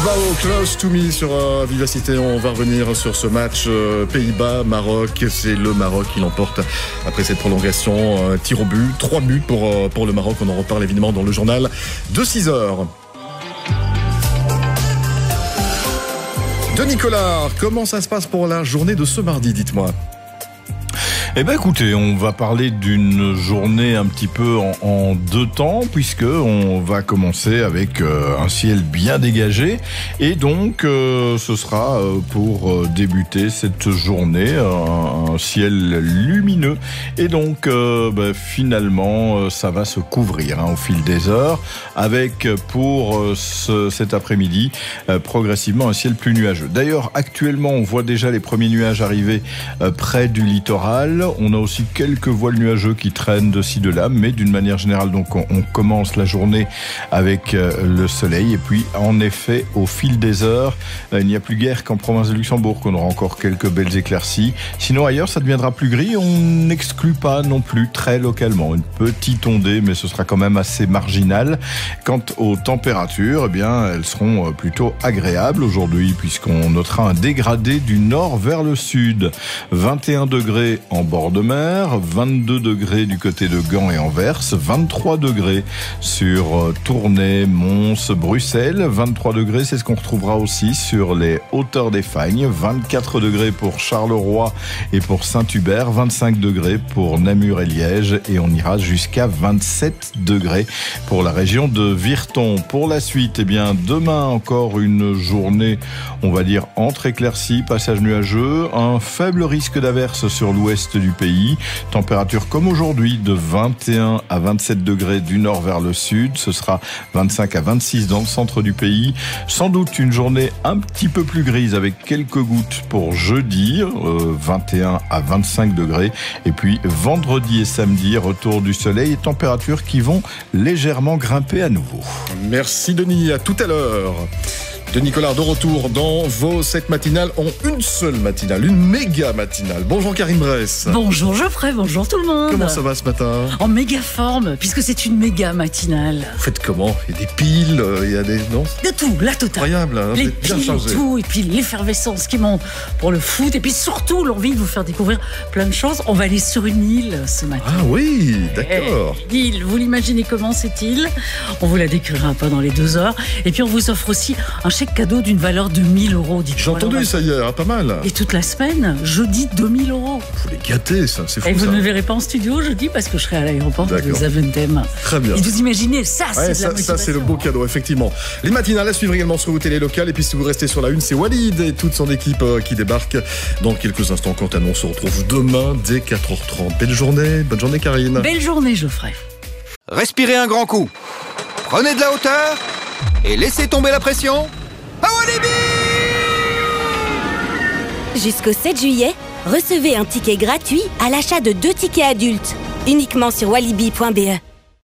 Bilbao, Close to Me sur Vivacité. On va revenir sur ce match Pays-Bas-Maroc. C'est le Maroc qui l'emporte après cette prolongation. Tir au but, 3 buts pour le Maroc. On en reparle évidemment dans le journal de 6h. Denis Collard, comment ça se passe pour la journée de ce mardi, dites-moi? Eh ben écoutez, on va parler d'une journée un petit peu en deux temps, puisque on va commencer avec un ciel bien dégagé, et donc ce sera pour débuter cette journée un ciel lumineux, et donc finalement ça va se couvrir au fil des heures, avec pour cet après-midi progressivement un ciel plus nuageux. D'ailleurs, actuellement, on voit déjà les premiers nuages arriver près du littoral. On a aussi quelques voiles nuageux qui traînent de ci de là, mais d'une manière générale, donc on commence la journée avec le soleil, et puis en effet, au fil des heures, il n'y a plus guère qu'en province de Luxembourg qu'on aura encore quelques belles éclaircies. Sinon ailleurs, ça deviendra plus gris. On n'exclut pas non plus très localement une petite ondée, mais ce sera quand même assez marginal. Quant aux températures, eh bien, elles seront plutôt agréables aujourd'hui, puisqu'on notera un dégradé du nord vers le sud. 21 degrés en bord de mer, 22 degrés du côté de Gand et Anvers, 23 degrés sur Tournai, Mons, Bruxelles, 23 degrés, c'est ce qu'on retrouvera aussi sur les hauteurs des Fagnes, 24 degrés pour Charleroi et pour Saint-Hubert, 25 degrés pour Namur et Liège, et on ira jusqu'à 27 degrés pour la région de Virton. Pour la suite, eh bien, demain encore une journée, on va dire, entre éclaircies, passage nuageux, un faible risque d'averse sur l'ouest du pays. Température comme aujourd'hui de 21 à 27 degrés du nord vers le sud. Ce sera 25 à 26 dans le centre du pays. Sans doute une journée un petit peu plus grise avec quelques gouttes pour jeudi, 21 à 25 degrés. Et puis vendredi et samedi, retour du soleil et températures qui vont légèrement grimper à nouveau. Merci Denis, à tout à l'heure. Denis Collard de retour dans vos 7 matinales en une seule matinale, une méga matinale. Bonjour Karine Bress. Bonjour Geoffrey, bonjour tout le monde. Comment ça va ce matin? En méga forme, puisque c'est une méga matinale. Vous faites comment? Il y a des piles, il y a des... Non? De tout, la totale. Incroyable, hein, les bien piles, chargé. tout, et puis l'effervescence qui monte pour le foot, et puis surtout l'envie de vous faire découvrir plein de choses. On va aller sur une île ce matin. Ah oui, d'accord. L'île, vous l'imaginez comment cette île? On vous la décrira pas dans les 2 heures. Et puis on vous offre aussi un chèque cadeau d'une valeur de 1 000 €. J'ai entendu ça hier, pas mal. Et toute la semaine, jeudi, 2 000 €. Vous les gâtez, ça, c'est fou. Et vous ça. ne me verrez pas en studio jeudi parce que je serai à l'aéroport de Zaventem. Très bien. Et vous imaginez, ça, c'est Ouais, de la motivation. ça, c'est le beau cadeau, effectivement. Les matinales à suivre également sur vos télés locales. Et puis, si vous restez sur la une, c'est Walid et toute son équipe qui débarquent dans quelques instants. Quant à nous, on se retrouve demain dès 4h30. Belle journée. Bonne journée, Karine. Belle journée, Geoffrey. Respirez un grand coup. Prenez de la hauteur et laissez tomber la pression. À Walibi! Jusqu'au 7 juillet, recevez un ticket gratuit à l'achat de 2 tickets adultes, uniquement sur walibi.be.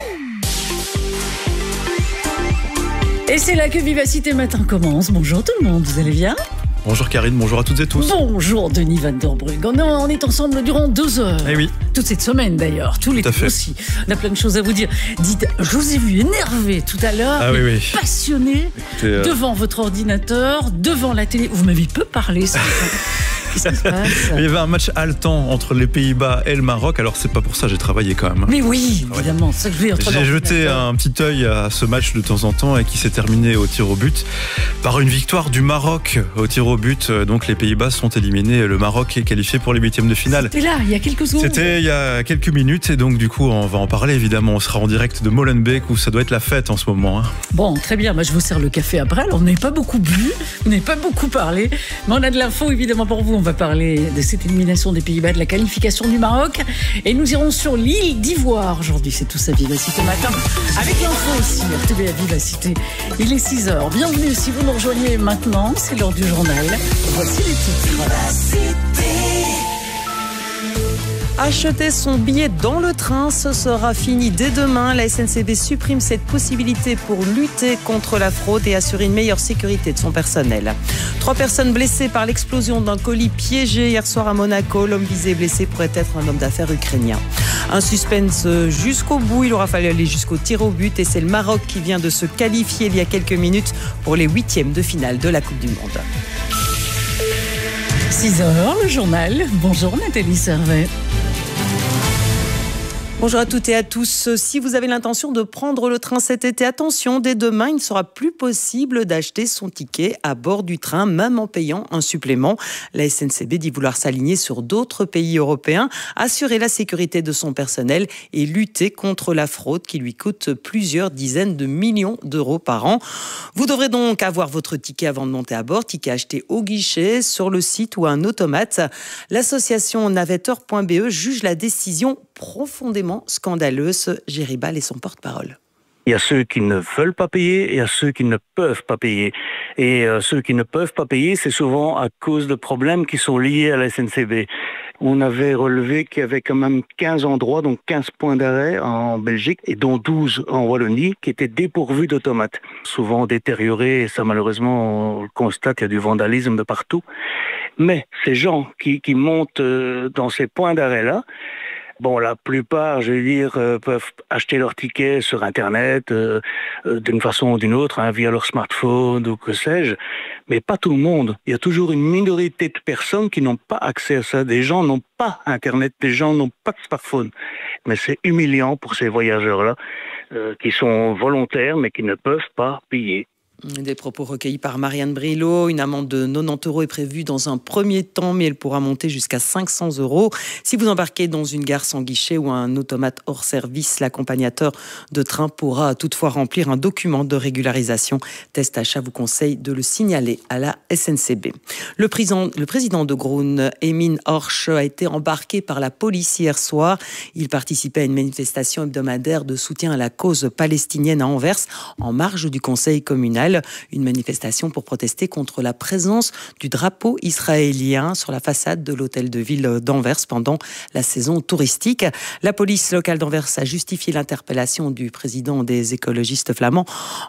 Et c'est là que Vivacité Matin commence. Bonjour tout le monde, vous allez bien? Bonjour Karine, bonjour à toutes et tous. Bonjour Denis Van Der Brugge. On est ensemble durant 2 heures. Eh oui. Toute cette semaine d'ailleurs, tout l'été aussi. On a plein de choses à vous dire. Dites, je vous ai vu énervé tout à l'heure, passionné, devant votre ordinateur, devant la télé. Vous m'avez peu parlé ce matin. Qu'est-ce qui se passe? Il y avait un match haletant entre les Pays-Bas et le Maroc, alors c'est pas pour ça, j'ai travaillé quand même. Mais oui, évidemment, ça que je veux dire. J'ai jeté un petit œil à ce match de temps en temps et qui s'est terminé au tir au but par une victoire du Maroc au tir au but. Donc les Pays-Bas sont éliminés, le Maroc est qualifié pour les 8e de finale. C'était là, il y a quelques secondes. C'était il y a quelques minutes et donc du coup on va en parler évidemment. On sera en direct de Molenbeek où ça doit être la fête en ce moment. Hein. Bon, très bien, moi je vous sers le café après. Alors on n'avait pas beaucoup bu, on n'avait pas beaucoup parlé, mais on a de l'info évidemment pour vous. On va parler de cette élimination des Pays-Bas, de la qualification du Maroc. Et nous irons sur l'île d'Ivoire aujourd'hui. C'est tout ça, Vivacité Matin. Avec l'info aussi, RTB à Vivacité. Il est 6h. Bienvenue si vous nous rejoignez maintenant. C'est l'heure du journal. Voici les titres. Acheter son billet dans le train, ce sera fini dès demain. La SNCB supprime cette possibilité pour lutter contre la fraude et assurer une meilleure sécurité de son personnel. 3 personnes blessées par l'explosion d'un colis piégé hier soir à Monaco. L'homme visé et blessé pourrait être un homme d'affaires ukrainien. Un suspense jusqu'au bout. Il aura fallu aller jusqu'au tir au but et c'est le Maroc qui vient de se qualifier il y a quelques minutes pour les 8e de finale de la Coupe du Monde. 6h, le journal. Bonjour Nathalie Servet. Bonjour à toutes et à tous. Si vous avez l'intention de prendre le train cet été, attention, dès demain, il ne sera plus possible d'acheter son ticket à bord du train, même en payant un supplément. La SNCB dit vouloir s'aligner sur d'autres pays européens, assurer la sécurité de son personnel et lutter contre la fraude qui lui coûte plusieurs dizaines de millions d'euros par an. Vous devrez donc avoir votre ticket avant de monter à bord, ticket acheté au guichet, sur le site ou à un automate. L'association navetteur.be juge la décision profondément scandaleuse. Géribal est son porte-parole. Il y a ceux qui ne veulent pas payer et il y a ceux qui ne peuvent pas payer. Et ceux qui ne peuvent pas payer, c'est souvent à cause de problèmes qui sont liés à la SNCB. On avait relevé qu'il y avait quand même 15 endroits, donc 15 points d'arrêt en Belgique, et dont 12 en Wallonie, qui étaient dépourvus d'automates. Souvent détériorés, et ça malheureusement, on le constate, il y a du vandalisme de partout. Mais ces gens qui montent dans ces points d'arrêt-là, bon, la plupart, je veux dire, peuvent acheter leur ticket sur Internet d'une façon ou d'une autre, via leur smartphone ou que sais-je, mais pas tout le monde. Il y a toujours une minorité de personnes qui n'ont pas accès à ça. Des gens n'ont pas Internet, des gens n'ont pas de smartphone. Mais c'est humiliant pour ces voyageurs-là qui sont volontaires mais qui ne peuvent pas payer. Des propos recueillis par Marianne Brillo. Une amende de 90 € est prévue dans un premier temps, mais elle pourra monter jusqu'à 500 €. Si vous embarquez dans une gare sans guichet ou un automate hors service, l'accompagnateur de train pourra toutefois remplir un document de régularisation. Test Achat vous conseille de le signaler à la SNCB. Le président de Groen, Emin Orch, a été embarqué par la police hier soir. Il participait à une manifestation hebdomadaire de soutien à la cause palestinienne à Anvers, en marge du conseil communal. Une manifestation pour protester contre la présence du drapeau israélien sur la façade de l'hôtel de ville d'Anvers pendant la saison touristique. La police locale d'Anvers a justifié l'interpellation du président des écologistes flamands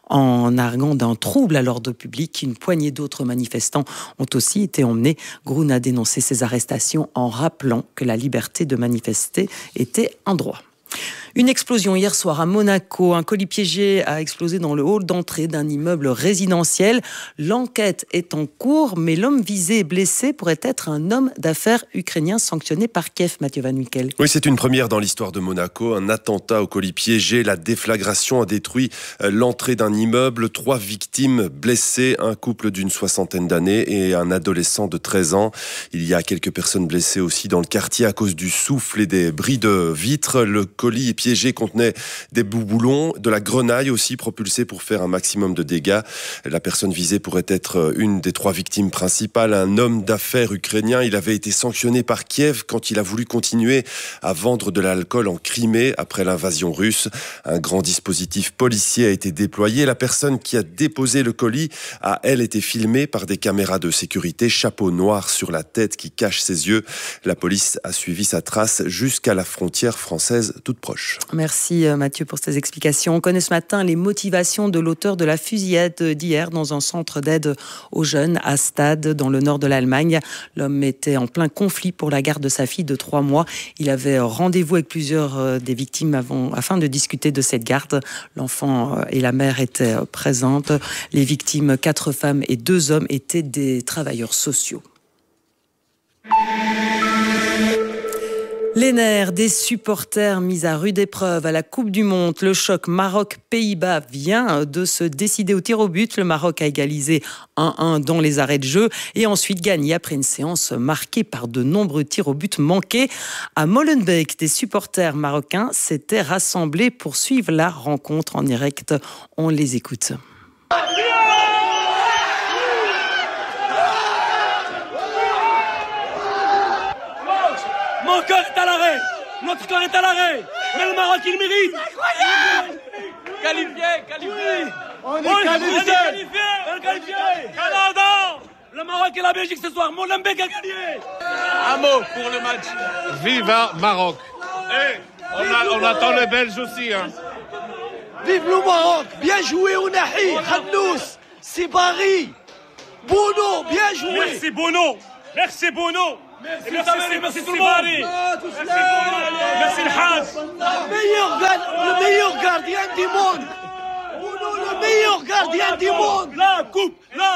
en arguant d'un trouble à l'ordre public. Une poignée d'autres manifestants ont aussi été emmenés. Groen a dénoncé ces arrestations en rappelant que la liberté de manifester était un droit. Une explosion hier soir à Monaco. Un colis piégé a explosé dans le hall d'entrée d'un immeuble résidentiel. L'enquête est en cours, mais l'homme visé et blessé pourrait être un homme d'affaires ukrainien sanctionné par Kiev, Mathieu Van Wickel. Oui, c'est une première dans l'histoire de Monaco. Un attentat au colis piégé. La déflagration a détruit l'entrée d'un immeuble. 3 victimes blessées, un couple d'une 60aine d'années et un adolescent de 13 ans. Il y a quelques personnes blessées aussi dans le quartier à cause du souffle et des bris de vitres. Le colis piégé contenait des boulons, de la grenaille aussi propulsée pour faire un maximum de dégâts. La personne visée pourrait être une des 3 victimes principales, un homme d'affaires ukrainien. Il avait été sanctionné par Kiev quand il a voulu continuer à vendre de l'alcool en Crimée après l'invasion russe. Un grand dispositif policier a été déployé. La personne qui a déposé le colis a, elle, été filmée par des caméras de sécurité, chapeau noir sur la tête qui cache ses yeux. La police a suivi sa trace jusqu'à la frontière française toute proche. Merci Mathieu pour ces explications. On connaît ce matin les motivations de l'auteur de la fusillade d'hier dans un centre d'aide aux jeunes à Stade, dans le nord de l'Allemagne. L'homme était en plein conflit pour la garde de sa fille de 3 mois. Il avait rendez-vous avec plusieurs des victimes afin de discuter de cette garde. L'enfant et la mère étaient présentes. Les victimes, 4 femmes et 2 hommes, étaient des travailleurs sociaux. Les nerfs des supporters mis à rude épreuve à la Coupe du Monde. Le choc Maroc-Pays-Bas vient de se décider au tir au but. Le Maroc a égalisé 1-1 dans les arrêts de jeu et ensuite gagné après une séance marquée par de nombreux tirs au but manqués. À Molenbeek, des supporters marocains s'étaient rassemblés pour suivre la rencontre en direct. On les écoute. Mon cœur est à l'arrêt. Notre cœur est à l'arrêt. Mais le Maroc, il mérite. Incroyable. Qualifié. On est qualifié. Canada. Le Le Maroc et la Belgique ce soir, Molenbeek a gagné. Un mot pour le match. Viva Maroc. On attend les Belges aussi. Hein. Vive le Maroc. Bien joué Ounahi, Khannous, Sibari, Bono, bien joué. Merci Bono. Merci Bono. Merci tout le monde. Merci le Hajj. Le meilleur gardien du monde. Le meilleur gardien du monde. La coupe.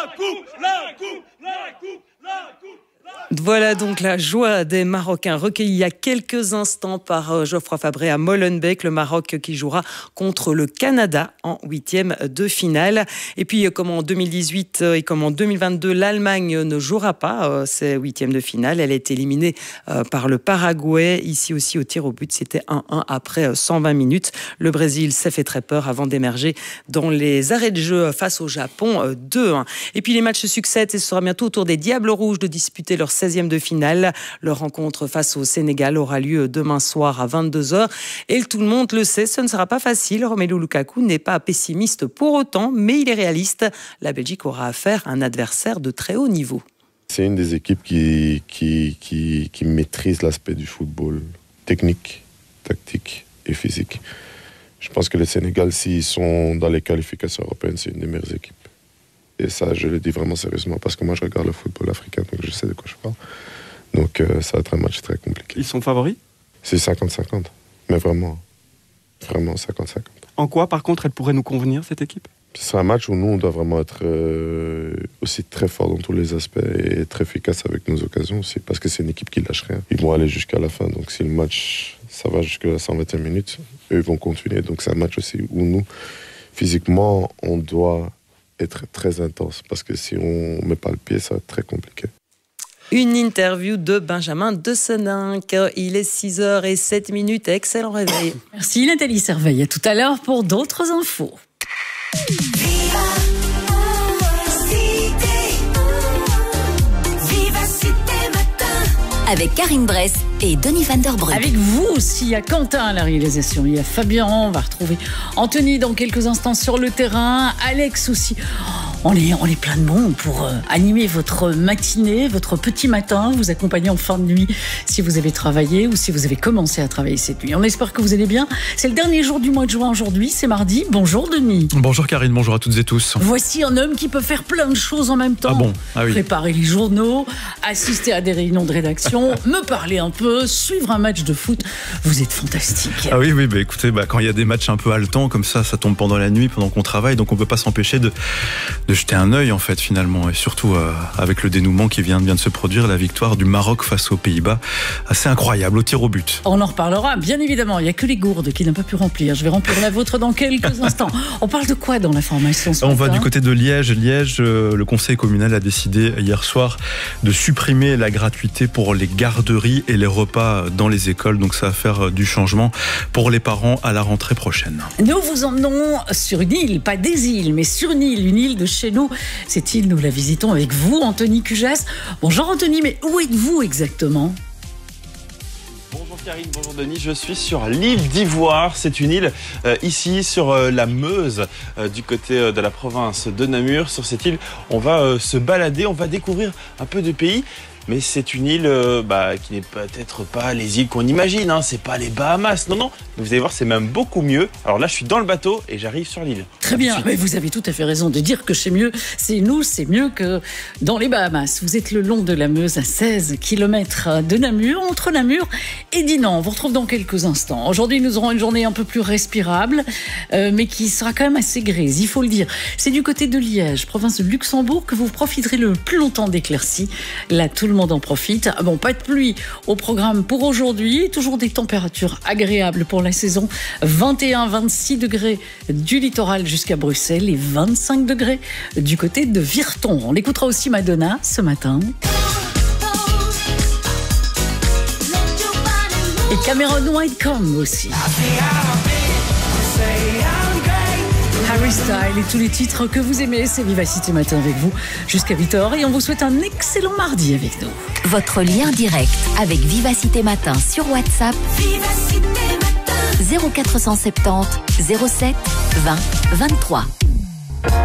Voilà donc la joie des Marocains recueillis il y a quelques instants par Geoffroy Fabré à Molenbeek, le Maroc qui jouera contre le Canada en 8e de finale. Et puis comme en 2018 et comme en 2022, l'Allemagne ne jouera pas ces 8e de finale. Elle est éliminée par le Paraguay. Ici aussi au tir au but, c'était 1-1 après 120 minutes. Le Brésil s'est fait très peur avant d'émerger dans les arrêts de jeu face au Japon 2-1. Et puis les matchs se succèdent et ce sera bientôt au tour des Diables Rouges de disputer leur 16e de finale. Leur rencontre face au Sénégal aura lieu demain soir à 22h. Et tout le monde le sait, ce ne sera pas facile. Romelu Lukaku n'est pas pessimiste pour autant, mais il est réaliste. La Belgique aura affaire à un adversaire de très haut niveau. C'est une des équipes qui maîtrise l'aspect du football technique, tactique et physique. Je pense que le Sénégal, s'ils sont dans les qualifications européennes, c'est une des meilleures équipes. Et ça, je le dis vraiment sérieusement, parce que moi, je regarde le football africain, donc je sais de quoi je parle. Donc, ça va être un match très compliqué. Ils sont favoris ? C'est 50-50. Mais vraiment 50-50. En quoi, par contre, elle pourrait nous convenir, cette équipe ? C'est un match où nous, on doit vraiment être aussi très fort dans tous les aspects et très efficace avec nos occasions aussi, parce que c'est une équipe qui lâche rien. Ils vont aller jusqu'à la fin, donc si le match, ça va jusqu'à la 120e minute, eux, ils vont continuer. Donc, c'est un match aussi où nous, physiquement, on doit être très intense, parce que si on ne met pas le pied, ça va être très compliqué. Une interview de Benjamin de Seninck. Il est 6h07. Excellent réveil. Merci Nathalie Serveille. À tout à l'heure pour d'autres infos. Avec Karine Bress et Denis Van Der Brugge. Avec vous aussi, il y a Quentin à la réalisation, il y a Fabien, on va retrouver Anthony dans quelques instants sur le terrain, Alex aussi. On est plein de monde pour animer votre matinée, votre petit matin, vous accompagner en fin de nuit si vous avez travaillé ou si vous avez commencé à travailler cette nuit. On espère que vous allez bien. C'est le dernier jour du mois de juin aujourd'hui, c'est mardi. Bonjour Denis. Bonjour Karine, bonjour à toutes et tous. Voici un homme qui peut faire plein de choses en même temps. Ah bon ? Ah oui. Préparer les journaux, assister à des réunions de rédaction, me parler un peu, suivre un match de foot. Vous êtes fantastique. Ah oui, écoutez, quand il y a des matchs un peu haletants comme ça tombe pendant la nuit, pendant qu'on travaille, donc on peut pas s'empêcher de jeter un œil en fait finalement, et surtout avec le dénouement qui vient de se produire, la victoire du Maroc face aux Pays-Bas, assez incroyable au tir au but. On en reparlera bien évidemment, il n'y a que les gourdes qui n'ont pas pu remplir, je vais remplir la vôtre dans quelques instants. On parle de quoi dans l'information ce matin ? On va du côté de Liège. Le conseil communal a décidé hier soir de supprimer la gratuité pour les garderies et les repas dans les écoles, donc ça va faire du changement pour les parents à la rentrée prochaine. Nous vous emmenons sur une île, pas des îles, mais sur une île de chez nous. Cette île, nous la visitons avec vous, Anthony Cujas. Bonjour Anthony, mais où êtes-vous exactement ? Bonjour Karine, bonjour Denis, je suis sur l'île d'Ivoire. C'est une île ici sur la Meuse, du côté de la province de Namur. Sur cette île, on va se balader, on va découvrir un peu de pays. Mais c'est une île qui n'est peut-être pas les îles qu'on imagine, hein. C'est pas les Bahamas, non. Mais vous allez voir, c'est même beaucoup mieux. Alors là, je suis dans le bateau et j'arrive sur l'île. Très bien, mais vous avez tout à fait raison de dire que c'est mieux que dans les Bahamas. Vous êtes le long de la Meuse, à 16 km de Namur, entre Namur et Dinan. On vous retrouve dans quelques instants. Aujourd'hui, nous aurons une journée un peu plus respirable, mais qui sera quand même assez grise, il faut le dire. C'est du côté de Liège, province de Luxembourg, que vous profiterez le plus longtemps d'éclaircies. Là, tout le monde en profite. Bon, pas de pluie au programme pour aujourd'hui. Toujours des températures agréables pour la saison. 21-26 degrés du littoral jusqu'à Bruxelles et 25 degrés du côté de Virton. On écoutera aussi Madonna ce matin. Et Cameron Whitecomb aussi. Harry Styles et tous les titres que vous aimez, c'est Vivacité Matin avec vous jusqu'à 8h et on vous souhaite un excellent mardi avec nous. Votre lien direct avec Vivacité Matin sur WhatsApp. Vivacité Matin 0470 07 20 23.